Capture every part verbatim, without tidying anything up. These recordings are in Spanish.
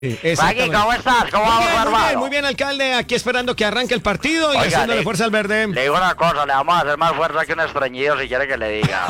Magui, ¿cómo estás? ¿Cómo Muy vamos, bien, muy hermano? bien, muy bien, alcalde. Aquí esperando que arranque el partido y Oiga, haciéndole le- fuerza al verde. Le digo una cosa, le vamos a hacer más fuerza que un estreñido si quiere que le diga.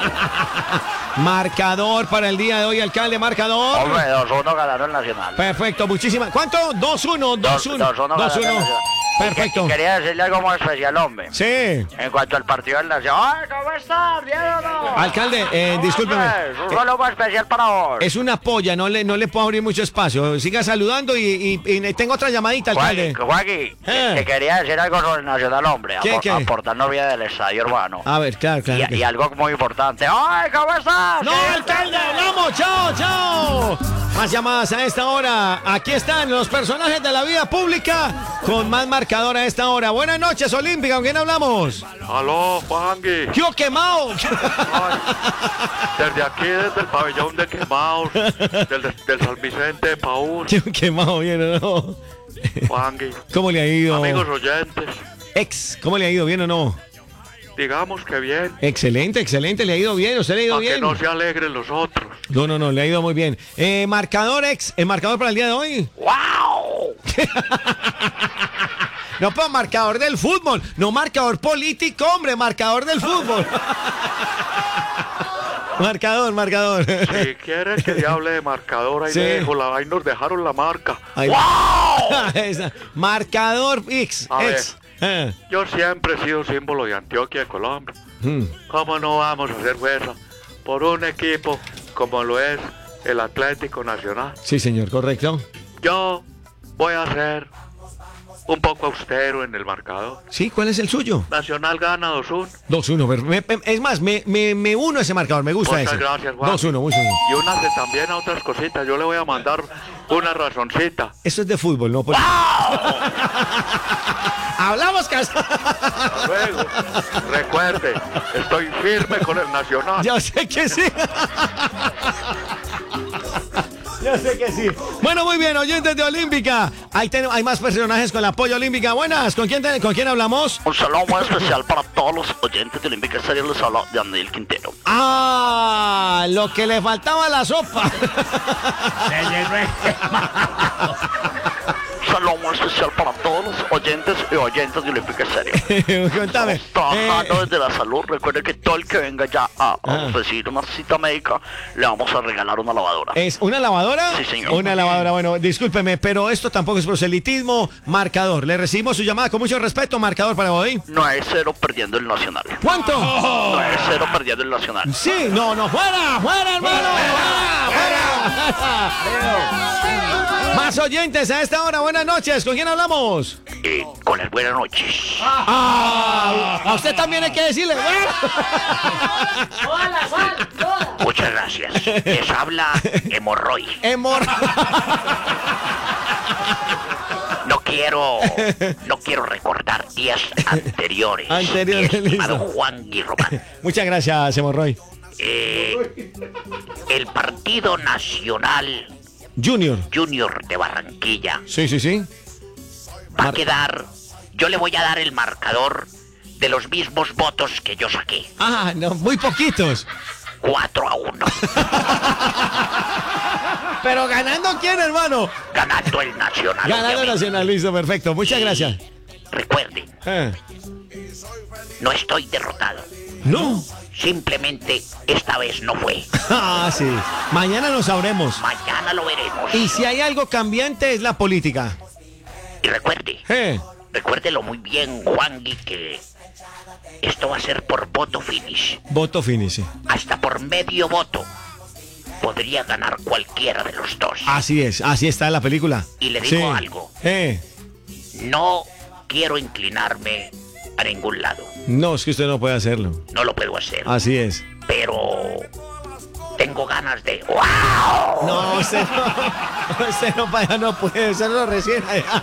Marcador para el día de hoy, alcalde, marcador. Hombre, dos uno ganaron el Nacional. Perfecto, muchísimas. ¿Cuánto? dos uno, dos uno. dos uno dos uno. Nacional. Perfecto. Y quería decirle algo muy especial, hombre. Sí. En cuanto al partido del Nacional. ¡Ay, ¿cómo estás? ¿Bien o no? Alcalde, eh, ¿Cómo discúlpeme. estás? Un saludo especial para vos. Es una polla, no le, no le puedo abrir mucho espacio. Siga saludando y, y- y tengo otra llamadita, alcalde. Joaquín, Eh. te quería decir algo sobre el Nacional, hombre. ¿Qué, Apor- qué? Aportando vida del estadio, hermano. A ver, claro, claro. Y, que- y algo muy importante. ¡Ay, ¿cómo estás? ¡No, ¿Qué? alcalde! ¡Hablamos! ¡Chao, chao! Más llamadas a esta hora. Aquí están los personajes de la vida pública con más marcador a esta hora. Buenas noches, Olímpica. ¿Con quién hablamos? Aló, Juangui. ¡Yo quemado! Ay, desde aquí, desde el pabellón de Quemados, del, del San Vicente de Paúl, ¡Yo quemado! ¿Bien o no? Juangui. ¿Cómo le ha ido? Amigos oyentes, Ex, ¿cómo le ha ido? ¿Bien o no? digamos que bien, Excelente, excelente. ¿Le ha ido bien? ¿Usted le ha ido para que bien? no se alegren los otros. No, no, no, le ha ido muy bien. Eh, marcador ex, ¿el marcador para el día de hoy? ¡Wow! No, pero marcador del fútbol, no marcador político, hombre, marcador del fútbol. Marcador, marcador. Si quieren que le hable de marcador, ahí, Sí. le dejo la, ahí nos dejaron la marca. Ahí va. Esa. Marcador X, A ex. Eh. Yo siempre he sido símbolo de Antioquia, de Colombia. Mm. ¿Cómo no vamos a hacer fuerza por un equipo como lo es el Atlético Nacional? Sí, señor, correcto. Yo voy a ser un poco austero en el marcador. Sí, ¿cuál es el suyo? Nacional gana dos uno. dos uno. me- me- Es más, me, me, me uno a ese marcador, me gusta Muchas ese. gracias, Juan. dos uno, muy bien. Y únase también a otras cositas. Yo le voy a mandar una razoncita. Eso es de fútbol, ¿no? Por- Hablamos, casa. Hasta luego. Recuerde, estoy firme con el Nacional. Yo sé que sí. Yo sé que sí. Bueno, muy bien, oyentes de Olímpica. Ahí tenemos, hay más personajes con la polla olímpica. Buenas, ¿con quién, te- con quién hablamos? Un saludo muy especial para todos los oyentes de Olímpica Serie. Les habla de Andel Quintero. Ah, lo que le faltaba a la sopa. Un saludo muy especial para todos los oyentes y oyentes de Olímpica Serie. Cuéntame. Trabajando eh, desde la salud. Recuerde que todo el que venga ya a, a Ah. recibir una cita médica, le vamos a regalar una lavadora. ¿Es una lavadora? Sí, señor. Una lavadora, bueno, discúlpeme, pero esto tampoco es proselitismo. Marcador. Le recibimos su llamada con mucho respeto. Marcador para hoy. nueve cero perdiendo el Nacional. ¿Cuánto? nueve cero perdiendo el Nacional. Sí, no, no, fuera, fuera, hermano. Fuera, fuera. Más oyentes a esta hora. Buenas noches. ¿Con quién hablamos? Eh, con las buenas noches. Ah, a usted también hay que decirle. Muchas gracias. Les habla Hemorroy. Hemor- No quiero, no quiero recordar días anteriores. Anteriores, mi estimado listo. Juan Guirromán. Muchas gracias, Hemorroy. Eh, el Partido Nacional Junior. Junior de Barranquilla Sí, sí, sí. va a Mar- quedar. Yo le voy a dar el marcador de los mismos votos que yo saqué. Ah, no, muy poquitos. cuatro a uno. Pero ganando quién, hermano. Ganando el Nacional. Ganando obviamente. Nacional, listo, perfecto. Muchas Y gracias. Recuerden, Eh, no estoy derrotado. No. Simplemente esta vez no fue. Ah, sí. Mañana lo sabremos. Mañana lo veremos. Y si hay algo cambiante es la política. Y recuerde, Eh, recuérdelo muy bien, Juangui, que esto va a ser por voto finish. voto finish. Hasta por medio voto podría ganar cualquiera de los dos. Así es, así está la película. Y le digo algo. Eh, No quiero inclinarme a ningún lado. no, es que usted no puede hacerlo. No lo puedo hacer. Así es. Pero tengo ganas de... ¡Wow! No, usted no, usted no, para allá no puede, usted no lo recién.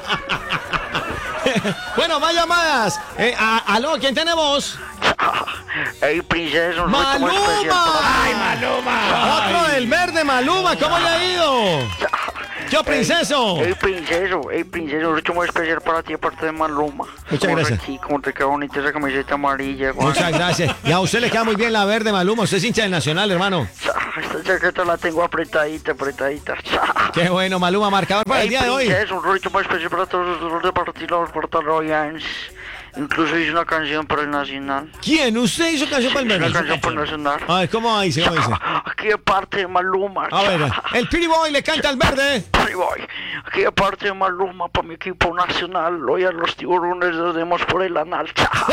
Bueno, más llamadas. Eh, a- aló, ¿quién tenemos? ¡Ey, princesa! un reto muy especial ¡Maluma! para- ¡Ay, Maluma! Otro del verde, Maluma, ¿cómo le ha ido? ¡Yo, princeso! Ey, princeso, ey, princeso, un hecho muy especial para ti, aparte de Maluma. Muchas Como gracias. Aquí, como te queda bonita esa camiseta amarilla, Juan. Muchas gracias. Y a usted le queda muy bien la verde, Maluma. Usted es hincha del Nacional, hermano. Esta chaqueta la tengo apretadita, apretadita. Qué bueno, Maluma, marcador para el Ey, día de hoy. princeso, un hecho muy especial para todos los deportistas puertorriqueños. Incluso hice una canción para el Nacional. ¿Quién? ¿Usted hizo canción para el Una verde? canción para el Nacional. A ver, ¿cómo dice? ¿Cómo dice? Aquí de parte de Maluma. A ver, el Pretty Boy le canta al verde. Ahí voy. Aquí de parte de Maluma para mi equipo nacional. Hoy a los tiburones los demos por el anal.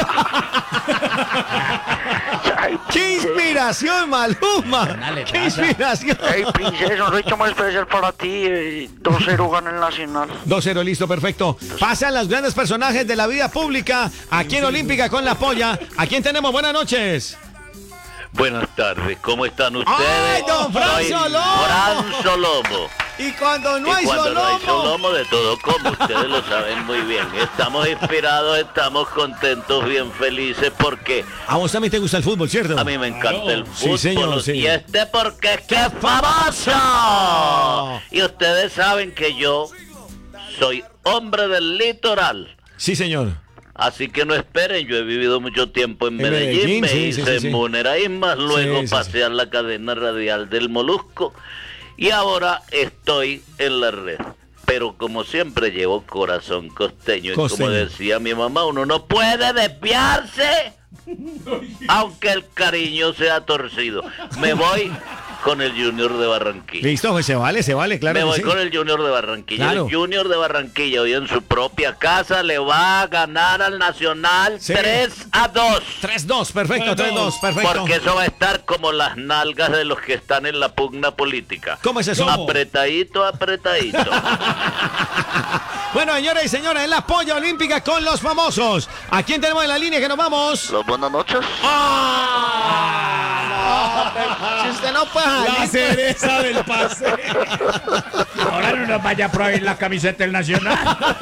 Ay, ¡Qué inspiración, Maluma! Dale, ¡Qué pasa. inspiración! Ey, princesa, un reto muy especial para ti. eh, dos cero gana el Nacional. dos cero, listo, perfecto. Pasan los grandes personajes de la vida pública aquí en Olímpica con la polla. ¿A quién tenemos? Buenas noches. Buenas tardes, ¿cómo están ustedes? ¡Ay, don Fran Soy Solomo! Fran Solomo. Y cuando no hay y cuando no hay solomo. Solomo, de todo como ustedes lo saben muy bien. Estamos inspirados, estamos contentos, bien felices porque A vos también te gusta el fútbol, ¿cierto? a mí me encanta el Sí, fútbol. señor, sí. Y este porque es que es famoso. Y ustedes saben que yo soy hombre del litoral. Sí, señor. Así que no esperen, yo he vivido mucho tiempo en, En Medellín, Medellín, me sí, hice sí, sí, sí. en Muneraí, más luego Sí, sí, pasé a la cadena radial del Molusco y ahora estoy en la red. Pero como siempre llevo corazón costeño, Costeño. y como decía mi mamá, uno no puede desviarse aunque el cariño sea torcido. Me voy con el Junior de Barranquilla. Listo, pues se vale, se vale, claro. Me que voy sí. con el Junior de Barranquilla. Claro. El Junior de Barranquilla hoy en su propia casa le va a ganar al Nacional Sí. tres a dos. tres dos, perfecto, tres dos, perfecto. Porque eso va a estar como las nalgas de los que están en la pugna política. ¿Cómo es eso? Apretadito, apretadito. Bueno, señoras y señores, en la polla olímpica con los famosos. ¿A quién tenemos en la línea que nos vamos? Hola, buenas noches. Si usted no puede La salir, cereza del paseo. Ahora no nos vaya a prohibir la camiseta del Nacional.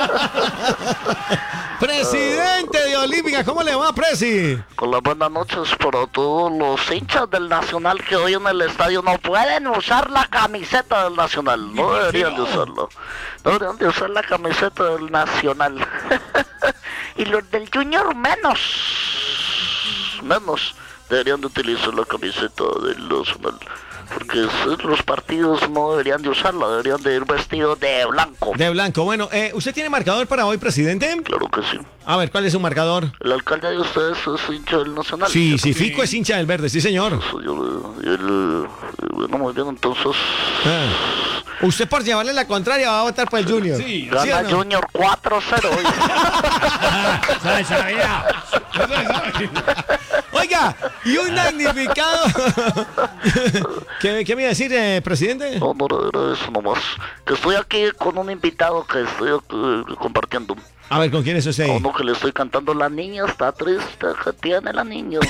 presidente de Olímpica, ¿cómo le va, Presi? Hola, buenas noches para todos los hinchas del Nacional que hoy en el estadio no pueden usar la camiseta del Nacional. No deberían de usarlo. No deberían de usar la camiseta del Nacional. Y los del Junior menos. Menos. Deberían de utilizar la camiseta del Nacional. Porque es- los partidos no deberían de usarla. Deberían de ir vestidos de blanco. De blanco. Bueno, eh, ¿usted tiene marcador para hoy, presidente? Claro que sí. A ver, ¿cuál es su marcador? El alcalde de ustedes es hincha del Nacional. Sí, ¿cierto? sí, Fico es hincha del verde, sí, señor. Yo, yo, yo- bueno, muy bien, entonces Ah. Usted por llevarle la contraria va a votar por el Junior. Sí, gana o no? Junior cuatro cero. ¿Sabes? Sabía. Oiga, y un magnificado. ¿Qué, ¿Qué me iba a decir, eh, presidente? No, no era eso nomás. Que estoy aquí con un invitado que estoy eh, compartiendo. A ver, ¿con quién es usted? A uno que le estoy cantando. La niña está triste, que tiene la niña.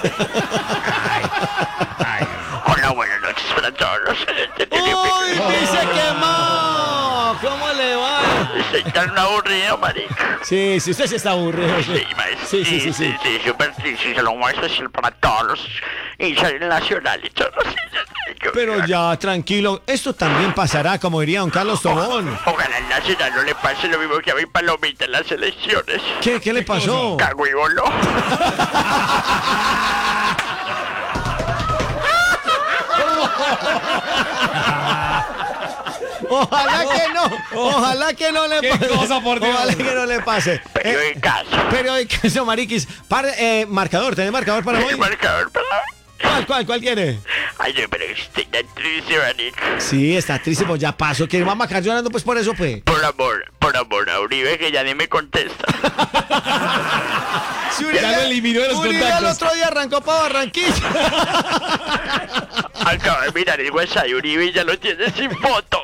Hola, buenas noches para todos. ¡Uy, que se quemó! ¿Cómo le va? Estoy tan aburrido, marica. Sí, sí, usted sí está aburrido. Sí, Sí, maestro. sí, sí, sí. sí. Sí, súper triste. Se lo más especial para todos los hinchas del Nacional y todos los hinchas del Junior. Pero ya, tranquilo, esto también pasará, como diría don Carlos Tobón. Ojalá al Nacional no le pase lo mismo que a mi palomita en las elecciones. ¿Qué, qué le pasó? Cago y voló. Ojalá que no, ojalá que no le Qué pase. cosa, por Dios. Ojalá que no le pase. Eh, Periódicas. Periódico, Mariquis. Par, eh, marcador, ¿tenés marcador para hoy? Marcador para... ¿Cuál, cuál, cuál quiere? Ay, no, pero estoy tan triste, marica. Sí, está triste, pues ya pasó. Que vamos a quedar llorando pues por eso, pues. Por amor, por amor a Uribe, que ya ni me contesta. Si Ya lo eliminó de los Uribe contactos. el otro día arrancó para Barranquilla. Acabo de mirar el WhatsApp de Uribe y ya lo tiene sin foto.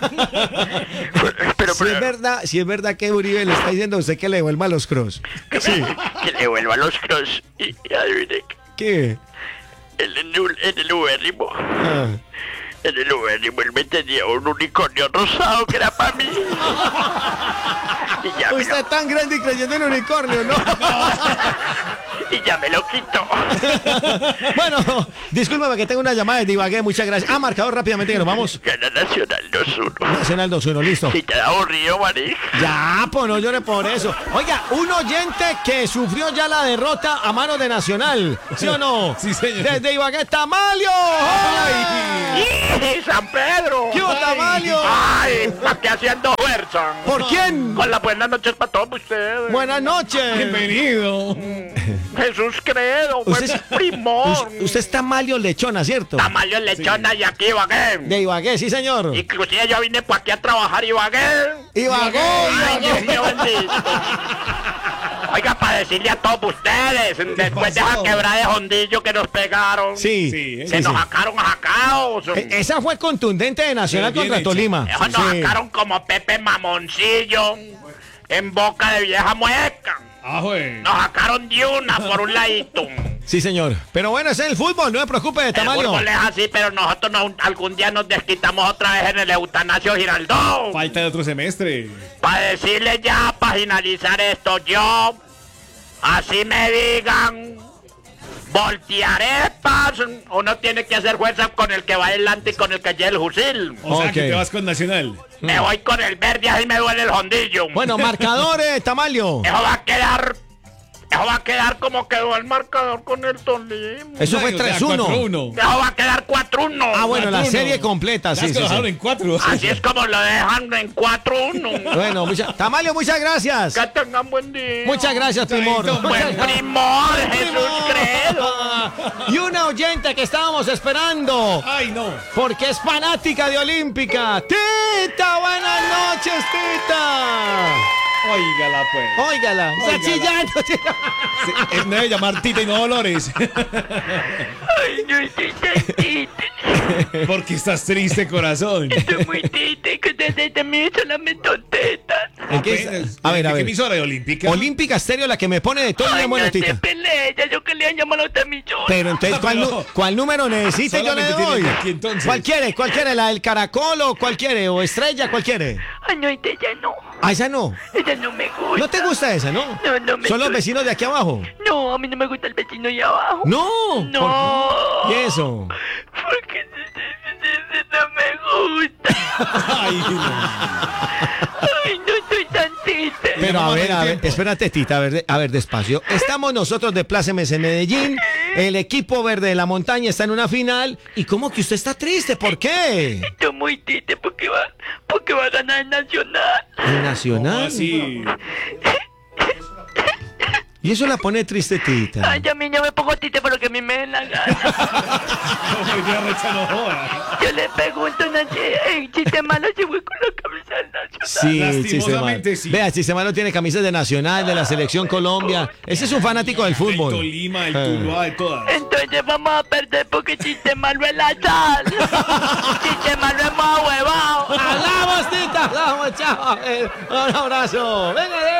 Pero, Si es pero, verdad, si es verdad que Uribe le está diciendo a usted que le devuelva los cross. que, me- que le vuelva los cross. Y, y adivine, ¿Qué? en el, en el ubérrimo. Ah. En el ubérrimo él me tenía un unicornio rosado que era para mí. Y ya, me Usted es tan grande y creyendo en unicornio, ¿no? lo, y ya me lo quito. Bueno, discúlpame que tengo una llamada de Ibagué, muchas gracias. Ah, marcador rápidamente que nos vamos. Gana Nacional dos uno. Nacional dos uno, listo. Si te da aburrido, marica. Ya, pues no llore por eso. Oiga, un oyente que sufrió ya la derrota a manos de Nacional, ¿sí o no? Sí, señor. Desde Ibagué, Tamalio. ¡Ay! ¡Y San Pedro! ¿Qué hubo, Tamalio? ¡Ay! ¿Para haciendo fuerza? ¿Por quién? Con las buenas noches para todos ustedes. Buenas noches. Bienvenido. Jesús Credo, fue Usted es- primor. Us- usted es Tamalio Lechona, ¿cierto? Tamalio Lechona y aquí Ibagué. De Ibagué, sí, señor. Inclusive yo vine para aquí a trabajar Ibagué. Ibagué, Ay, Dios Ibagué. mío bendito. Oiga, para decirle a todos ustedes, después de esa quebrada de hondillo que nos pegaron, Sí, Sí, sí, que sí. nos sacaron a jacaos. E- Esa fue contundente de Nacional Pero bien contra hecho. Tolima. Eso nos Sí. sacaron como Pepe Mamoncillo en boca de vieja mueca. Ah, güey. Nos sacaron de una por un ladito. Sí, señor. Pero bueno, ese es el fútbol, no se preocupe, El Tamalio. fútbol es así, pero nosotros nos- algún día nos desquitamos otra vez en el Eutanasio Giraldón. Falta de otro semestre. Para decirle ya, para finalizar esto, yo, así me digan, voltearé, pas, uno tiene que hacer fuerza con el que va adelante y con el que lleva el fusil. O sea Ok. que te vas con Nacional. Me voy con el verde, así me duele el hondillo. Bueno, marcadores, Tamalio. Eso va a quedar, eso va a quedar como quedó el marcador con el Tolima. Eso fue O sea, tres uno. cuatro uno. Eso va a quedar cuatro uno. Ah, bueno, la cuatro uno. serie completa, Ya sí, es que sí, lo dejaron sí. en cuatro. Así es como lo dejan en cuatro uno. Bueno, mucha- Tamalio, muchas gracias. Que tengan buen día. Muchas gracias, Primor. Chaito, Buen primor, Jesús Credo. Y una oyente que estábamos esperando, Ay, no. porque es fanática de Olímpica. Tita, buenas noches, Tita. Óigala, pues. Óigala, está Óigala. chillando. Sí, él debe llamar Tita y no Dolores. Ay, no estoy tan triste. Porque estás triste, corazón. Estoy muy triste que ustedes también solamente tetas. ¿En qué Apenas. es? A ver, ¿De a qué ver. emisora de Olímpica? Olímpica Estéreo, la que me pone de todo Ay, el bueno, no se Tita. pelee, ya yo que le han llamado a otra emisora. Pero entonces, ¿cuál, Pero- nu- cuál número necesita? Yo le Solamente doy. tiene aquí, entonces. ¿Cuál quiere? ¿Cuál quiere? ¿La del caracol o cuál quiere? ¿O estrella? ¿Cuál quiere? Ay, no, ella no. Ah, esa no. Ella no me gusta. ¿No te gusta esa, no? No, no me ¿Son los gusta. vecinos de aquí abajo? No, a mí no me gusta el vecino ahí abajo. No. No. ¿Por qué? ¿Y eso? Porque no me gusta. Ay, no. Ay, no estoy tan triste. Pero a Vamos ver, el a ver, tiempo. espérate, Tita, a ver, a ver, despacio. Estamos nosotros de Plácemes en Medellín. El equipo verde de la montaña está en una final. ¿Y cómo que usted está triste? ¿Por qué? Estoy muy triste porque va, porque va a ganar el Nacional. El ¿Cómo Nacional. así? Y eso la pone triste, Tita. Ay, a mí no me pongo triste por lo que a mí me den la gana. No, ya, Recha, no joda. Yo le pregunto a una chica, el chiste malo se fue con la cabeza del Nacional. Sí, Lastimosamente, Chisemar. sí. Vea, Chisemar tiene camisas de Nacional, de la Selección Colombia. Ese es un fanático del El fútbol. Tolima, el Eh. Tuluá, de todas. Entonces vamos a perder porque chiste malo es la sal. Chiste malo es más huevado. ¡Hablamos, Tita! ¡Hablamos, chao! Un abrazo. ¡Venga,